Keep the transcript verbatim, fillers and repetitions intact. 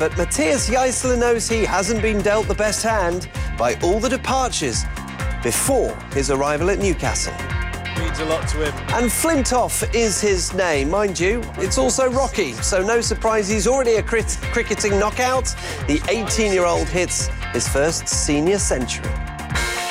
but Matthias Jaissler knows he hasn't been dealt the best hand by all the departures before his arrival at Newcastle. Means a lot to him. And Flintoff is his name. Mind you, it's also Rocky, so no surprise he's already a crit cricketing knockout. The eighteen-year-old hits his first senior century.